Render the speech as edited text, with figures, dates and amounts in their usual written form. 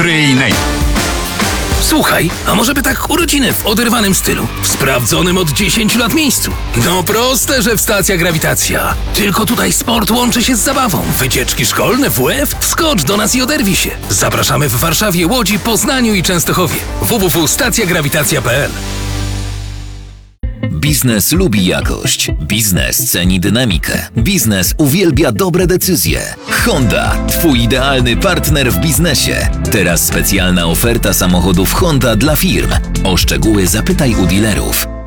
Ryjnej. Słuchaj, a może by tak urodziny w oderwanym stylu? W sprawdzonym od 10 lat miejscu. No proste, że w Stacja Grawitacja. Tylko tutaj sport łączy się z zabawą. Wycieczki szkolne, WF? Wskocz do nas i oderwij się. Zapraszamy w Warszawie, Łodzi, Poznaniu i Częstochowie. www.stacjagrawitacja.pl. Biznes lubi jakość. Biznes ceni dynamikę. Biznes uwielbia dobre decyzje. Honda, twój idealny partner w biznesie. Teraz specjalna oferta samochodów Honda dla firm. O szczegóły zapytaj u dealerów.